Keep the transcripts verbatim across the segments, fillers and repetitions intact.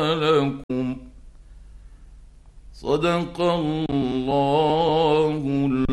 لكم صدق الله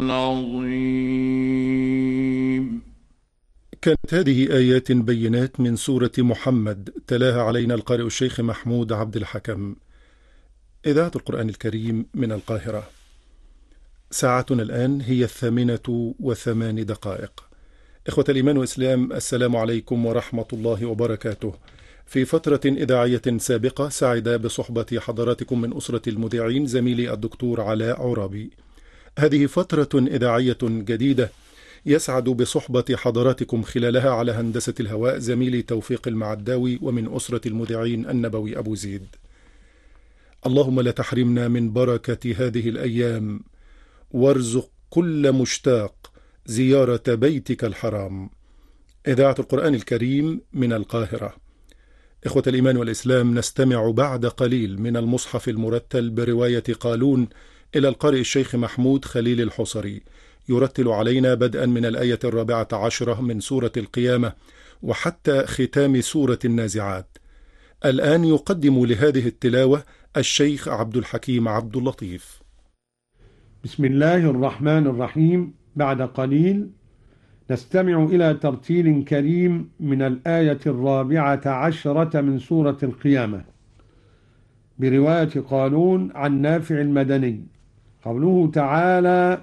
العظيم. كانت هذه آيات بينات من سورة محمد، تلاها علينا القارئ الشيخ محمود عبد الحكم. إذاعة القرآن الكريم من القاهرة. ساعتنا الآن هي الثامنة وثمان دقائق. إخوة الإيمان والإسلام، السلام عليكم ورحمة الله وبركاته. في فترة إذاعية سابقة سعد بصحبة حضراتكم من أسرة المذيعين زميلي الدكتور علاء عرابي. هذه فترة إذاعية جديدة يسعد بصحبة حضراتكم خلالها على هندسة الهواء زميلي توفيق المعداوي، ومن أسرة المذيعين النبوي أبو زيد. اللهم لا تحرمنا من بركة هذه الأيام، وارزق كل مشتاق زيارة بيتك الحرام. إذاعة القرآن الكريم من القاهرة. إخوة الإيمان والإسلام، نستمع بعد قليل من المصحف المرتل برواية قالون إلى القارئ الشيخ محمود خليل الحصري، يرتل علينا بدءا من الآية الرابعة عشرة من سورة القيامة وحتى ختام سورة النازعات. الآن يقدم لهذه التلاوة الشيخ عبد الحكيم عبد اللطيف. بسم الله الرحمن الرحيم. بعد قليل نستمع إلى ترتيل كريم من الآية الرابعة عشرة من سورة القيامة برواية قالون عن نافع المدني. قوله تعالى: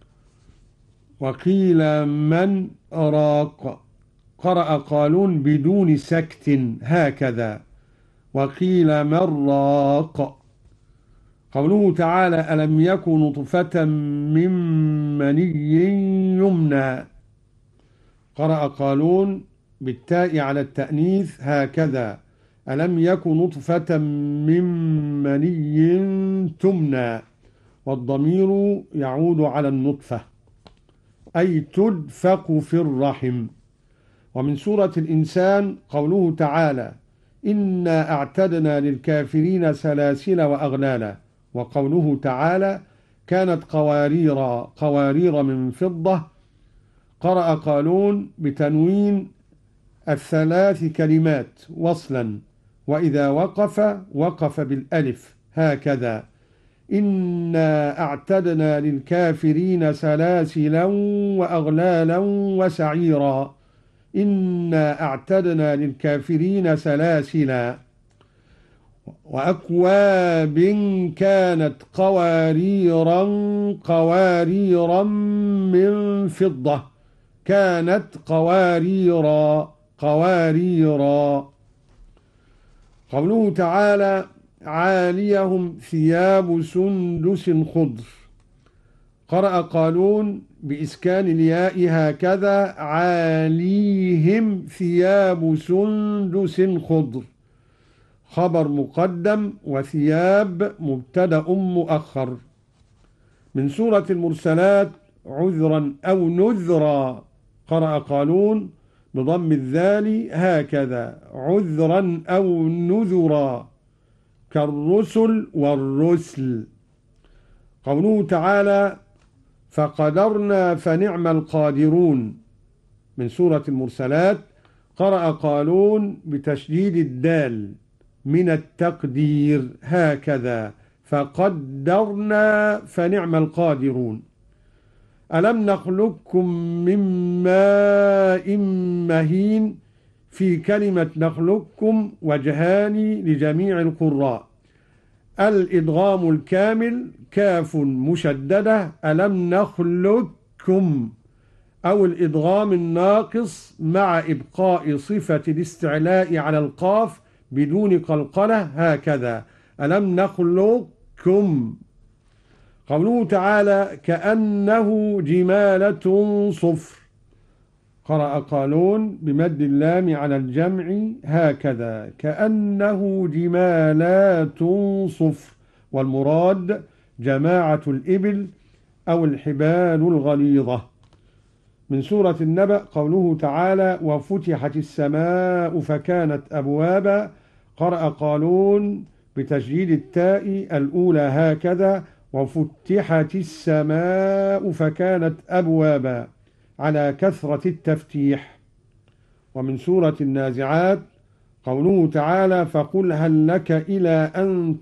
وقيل من راق. قرأ قالون بدون سكت هكذا: وقيل من راق. قوله تعالى: ألم يكن نطفة من مني يمنى. قرأ قالون بالتاء على التأنيث هكذا: ألم يكن نطفة من مني تمنى، والضمير يعود على النطفة أي تدفق في الرحم. ومن سورة الإنسان قوله تعالى: إنا أعتدنا للكافرين سلاسل وأغلالا. وقوله تعالى: كانت قوارير قوارير من فضة. قرأ قالون بتنوين الثلاث كلمات وصلا، وإذا وقف وقف بالألف هكذا: إنا أعتدنا للكافرين سلاسلا وأغلالا وسعيرا. إنا أعتدنا للكافرين سلاسلا. وأكواب كانت قواريرا قواريرا من فضة. كانت قواريرا قواريرا. قوله تعالى: عاليهم ثياب سندس خضر. قرأ قالون بإسكان الياء هكذا: عاليهم ثياب سندس خضر. خبر مقدم وثياب مبتدأ مؤخر. من سورة المرسلات عذرا أو نذرا. قرأ قالون بضم الذال هكذا: عذرا أو نذرا، كالرسل والرسل. قوله تعالى: فقدرنا فنعم القادرون. من سورة المرسلات قرأ قالون بتشديد الدال من التقدير هكذا: فقدرنا فنعم القادرون. ألم نخلقكم من ماء مهين. في كلمة نخلقكم وجهان لجميع القراء: الإدغام الكامل كاف مشددة ألم نخلقكم، أو الإدغام الناقص مع إبقاء صفة الاستعلاء على القاف بدون قلقلة هكذا: ألم نخلقكم. قوله تعالى: كأنه جمالة صفر. قرأ قالون بمد اللام على الجمع هكذا: كأنه جمالات صفر، والمراد جماعة الإبل أو الحبال الغليظة. من سورة النبأ قوله تعالى: وفتحت السماء فكانت أبوابا. قرأ قالون بتشديد التاء الأولى هكذا: وفتحت السماء فكانت أبوابا، على كثرة التفتيح. ومن سورة النازعات قوله تعالى فقل هل لك إلى أن